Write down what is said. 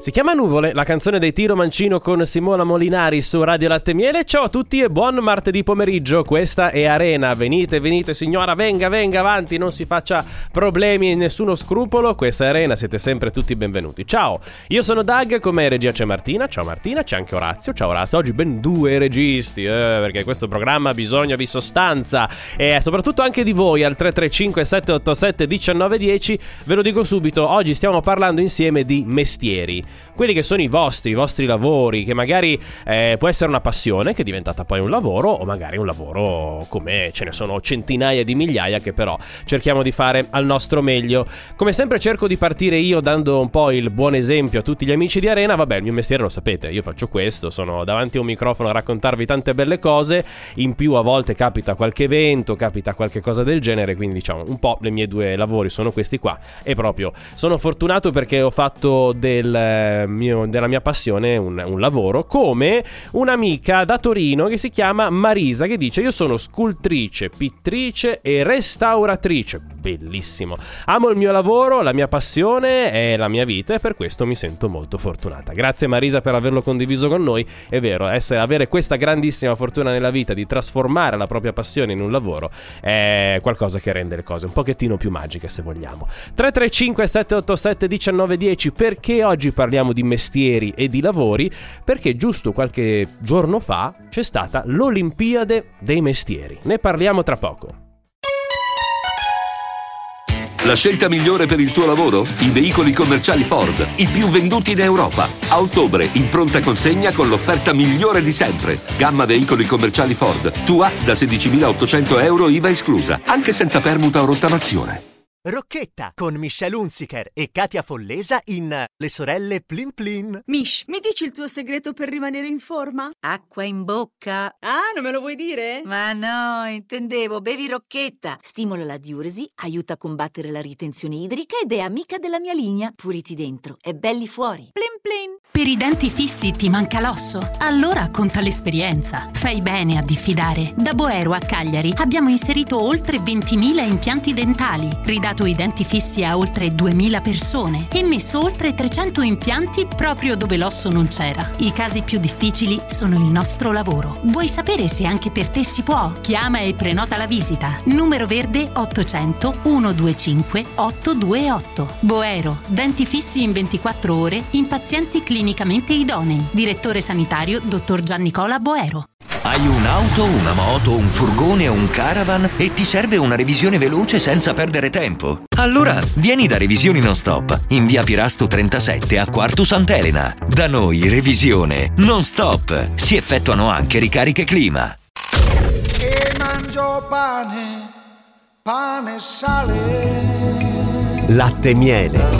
Si chiama Nuvole, la canzone dei Tiro Mancino con Simona Molinari su Radio Latte e Miele. Ciao a tutti e buon martedì pomeriggio, questa è Arena. Venite signora, venga avanti, non si faccia problemi e nessuno scrupolo. Questa è Arena, siete sempre tutti benvenuti. Ciao, io sono Doug, con me in regia c'è Martina. Ciao Martina, c'è anche Orazio. Ciao Orazio, oggi ben 2 registi, perché questo programma ha bisogno di sostanza e soprattutto anche di voi al 335 787 1910. Ve lo dico subito, oggi stiamo parlando insieme di mestieri. Quelli che sono i vostri lavori, che magari può essere una passione che è diventata poi un lavoro, o magari un lavoro come ce ne sono centinaia di migliaia che però cerchiamo di fare al nostro meglio. Come sempre cerco di partire io dando un po' il buon esempio a tutti gli amici di Arena. Vabbè, il mio mestiere lo sapete, io faccio questo, sono davanti a un microfono a raccontarvi tante belle cose, in più a volte capita qualche evento, capita qualche cosa del genere, quindi diciamo un po' le mie 2 lavori sono questi qua, e proprio sono fortunato perché ho fatto della mia passione un lavoro, come un'amica da Torino che si chiama Marisa, che dice: io sono scultrice, pittrice e restauratrice. Bellissimo, amo il mio lavoro, la mia passione è la mia vita e per questo mi sento molto fortunata. Grazie Marisa per averlo condiviso con noi. È vero, avere questa grandissima fortuna nella vita di trasformare la propria passione in un lavoro è qualcosa che rende le cose un pochettino più magiche, se vogliamo. 335 787 1910. Perché oggi parliamo di mestieri e di lavori? Perché giusto qualche giorno fa c'è stata l'Olimpiade dei mestieri. Ne parliamo tra poco. La scelta migliore per il tuo lavoro? I veicoli commerciali Ford, i più venduti in Europa. A ottobre, in pronta consegna con l'offerta migliore di sempre. Gamma veicoli commerciali Ford, tua da 16.800 euro IVA esclusa, anche senza permuta o rottamazione. Rocchetta con Michelle Hunziker e Katia Follesa in Le sorelle Plin Plin. Mish, mi dici il tuo segreto per rimanere in forma? Acqua in bocca. Ah, non me lo vuoi dire? Ma no, intendevo, bevi Rocchetta. Stimola la diuresi, aiuta a combattere la ritenzione idrica ed è amica della mia linea. Puliti dentro e belli fuori. Plin Plin. Per i denti fissi ti manca l'osso? Allora conta l'esperienza. Fai bene a diffidare. Da Boero a Cagliari abbiamo inserito oltre 20.000 impianti dentali, ridato i denti fissi a oltre 2.000 persone e messo oltre 300 impianti proprio dove l'osso non c'era. I casi più difficili sono il nostro lavoro. Vuoi sapere se anche per te si può? Chiama e prenota la visita. Numero verde 800 125 828. Boero, denti fissi in 24 ore in pazienti clinicamente idonei. Direttore sanitario dottor Giannicola Boero. Hai un'auto, una moto, un furgone o un caravan e ti serve una revisione veloce senza perdere tempo? Allora vieni da Revisioni Non Stop in via Pirasto 37 a Quartu Sant'Elena. Da noi revisione non stop. Si effettuano anche ricariche clima. E mangio pane e sale. Latte e Miele.